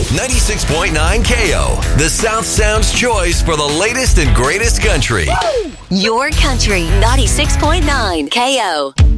96.9 KO, the South Sound's choice for the latest and greatest country. Your country, 96.9 KO.